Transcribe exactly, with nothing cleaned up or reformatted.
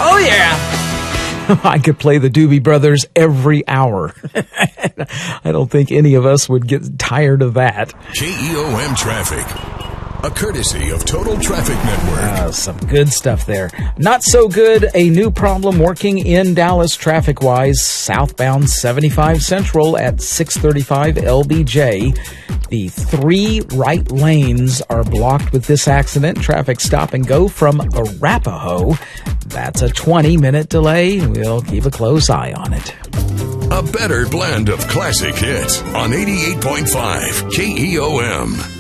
Oh, yeah. I could play the Doobie Brothers every hour. I don't think any of us would get tired of that. K E O M Traffic, a courtesy of Total Traffic Network. Uh, some good stuff there. Not so good. A new problem working in Dallas traffic-wise. Southbound seventy-five Central at six thirty-five L B J. The three right lanes are blocked with this accident. Traffic stop and go from Arapahoe. That's a twenty-minute delay. We'll keep a close eye on it. A better blend of classic hits on eighty-eight point five K E O M.